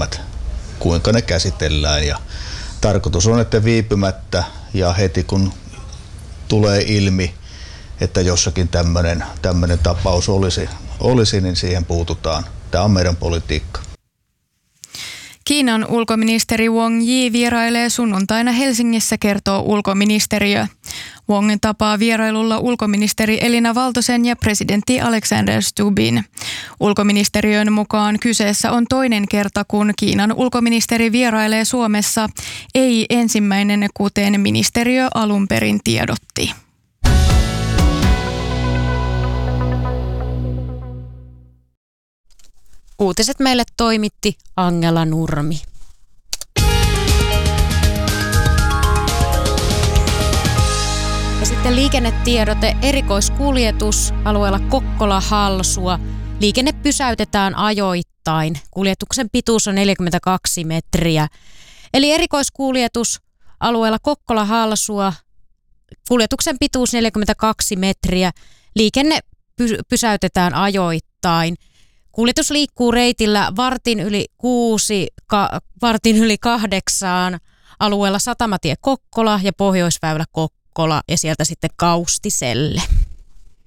menetelmät, kuinka ne käsitellään. Ja tarkoitus on, että viipymättä ja heti kun tulee ilmi, että jossakin tämmöinen tapaus olisi, niin siihen puututaan. Tämä on meidän politiikka. Kiinan ulkoministeri Wang Yi vierailee sunnuntaina Helsingissä, kertoo ulkoministeriö. Wang tapaa vierailulla ulkoministeri Elina Valtosen ja presidentti Alexander Stubbin. Ulkoministeriön mukaan kyseessä on toinen kerta, kun Kiinan ulkoministeri vierailee Suomessa, ei ensimmäinen, kuten ministeriö alun perin tiedotti. Uutiset meille toimitti Angela Nurmi. Ja sitten liikennetiedote, erikoiskuljetus alueella Kokkola-Halsua. Liikenne pysäytetään ajoittain. Kuljetuksen pituus on 42 metriä. Eli erikoiskuljetus alueella Kokkola-Halsua. Kuljetuksen pituus 42 metriä. Liikenne pysäytetään ajoittain. Kuljetus liikkuu reitillä vartin yli 8 alueella Satamatie Kokkola ja Pohjoisväylä Kokkola ja sieltä sitten Kaustiselle.